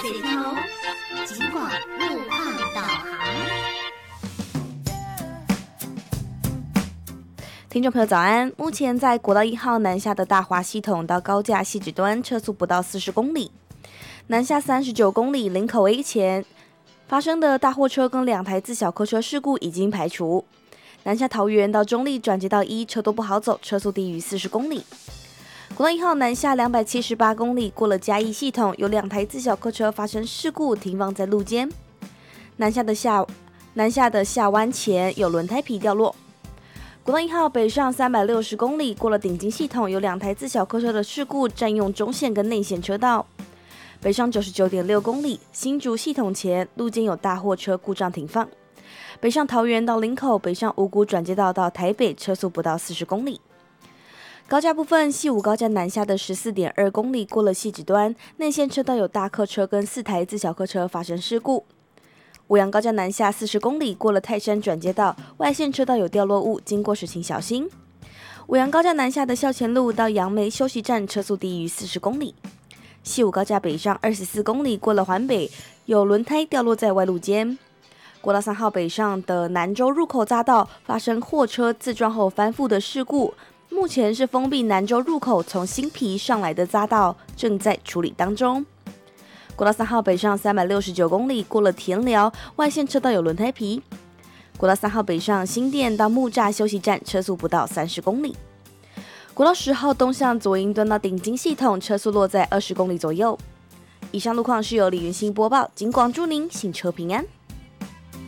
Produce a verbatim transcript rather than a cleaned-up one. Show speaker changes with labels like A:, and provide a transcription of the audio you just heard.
A: 里头，尽管路况导航。
B: 听众朋友早安，目前在国道一号南下的大华系统到高架汐止端车速不到四十公里，南下三十九公里林口 A 前发生的大货车跟两台自小客车事故已经排除。南下桃园到中立转接道一车多不好走，车速低于四十公里。国道一号南下两百七十八公里，过了嘉义系统，有两台自小客车发生事故，停放在路肩。南下的下南下的下弯前有轮胎皮掉落。国道一号北上三百六十公里，过了顶金系统，有两台自小客车的事故，占用中线跟内线车道。北上九十九点六公里，新竹系统前路肩有大货车故障停放。北上桃园到林口，北上五股转接道到台北，车速不到四十公里。高架部分，西武高架南下的十四点二公里，过了汐止端，内线车道有大客车跟四台自小客车发生事故。五杨高架南下四十公里，过了泰山转接道，外线车道有掉落物，经过时请小心。五杨高架南下的校前路到杨梅休息站，车速低于四十公里。西武高架北上二十四公里，过了环北，有轮胎掉落在外路间。国道三号北上的南州入口匝道发生货车自撞后翻覆的事故，目前是封闭南州入口从新皮上来的匝道正在处理当中。国道三号北上三百六十九公里，过了田寮，外线车道有轮胎皮。国道三号北上新店到木栅休息站，车速不到三十公里。国道十号东向左营端到顶金系统，车速落在二十公里左右。以上路况是由李云欣播报，警广祝您行车平安。